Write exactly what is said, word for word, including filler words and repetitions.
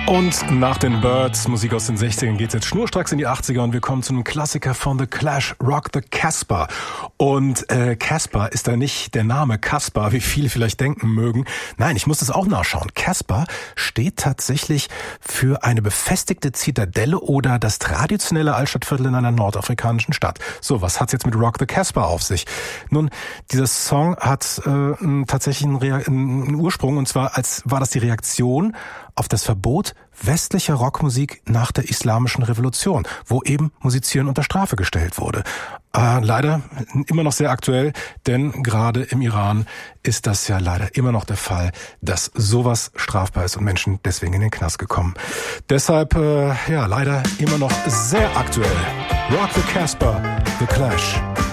Und nach den Birds, Musik aus den sechzigern, geht's jetzt schnurstracks in die achtziger und wir kommen zu einem Klassiker von The Clash, Rock the Casbah. Und äh, Casbah ist da nicht der Name Kaspar, wie viele vielleicht denken mögen. Nein, ich muss das auch nachschauen. Casbah steht tatsächlich für eine befestigte Zitadelle oder das traditionelle Altstadtviertel in einer nordafrikanischen Stadt. So, was hat's jetzt mit Rock the Casbah auf sich? Nun, dieser Song hat äh, tatsächlich einen, Rea- einen Ursprung, und zwar als war das die Reaktion auf das Verbot westlicher Rockmusik nach der Islamischen Revolution, wo eben Musizieren unter Strafe gestellt wurde. Äh, leider immer noch sehr aktuell, denn gerade im Iran ist das ja leider immer noch der Fall, dass sowas strafbar ist und Menschen deswegen in den Knast gekommen. Deshalb, äh, ja, leider immer noch sehr aktuell. Rock the Casbah, The Clash.